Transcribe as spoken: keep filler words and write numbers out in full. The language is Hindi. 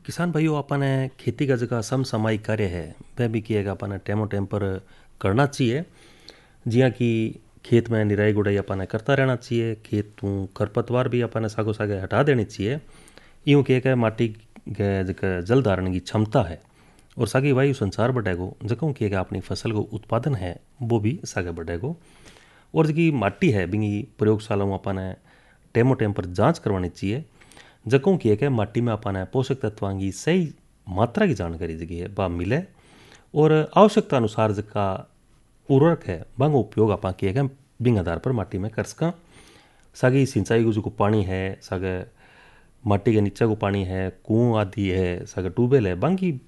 किसान भाइयों, अपने खेती का जगह समसामयिक कार्य है वह भी किएगा अपने टेमो टेम पर करना चाहिए। जिया कि खेत में निराई गुड़ाई अपने करता रहना चाहिए, खेत तू खरपतवार भी अपने सागो सागे हटा देनी चाहिए। यूँ कह के माटी के जगह जल धारण की क्षमता है और सागी वायु संचार बढ़ेगो, जकों कह के अपनी फसल को उत्पादन है वो भी सागे बढ़ेगो। और जी माटी है बिंगी प्रयोगशाला में अपने टेमो टेम पर जांच करवानी चाहिए, जकों की है माटी में अपने पोषक तत्वों की सही मात्रा की जानकारी जगी है वह मिले और आवश्यकता अनुसार जका उर्वरक है वह उपयोग आप किए गए बिंग आधार पर माटी में कर सका। सागी सिंचाई को जो पानी है, सागे माटी के नीचे को पानी है, कुआं आदि है, सागे ट्यूबवेल है, बाकी